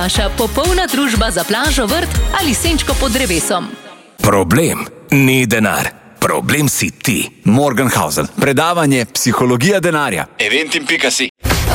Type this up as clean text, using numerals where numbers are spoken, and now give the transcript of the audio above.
Naša popolna družba za plažo, vrt ali senčko pod drevesom. Problem ni denar. Problem si ti. Morgenhausen. Predavanje Psihologija denarja. Eventim.si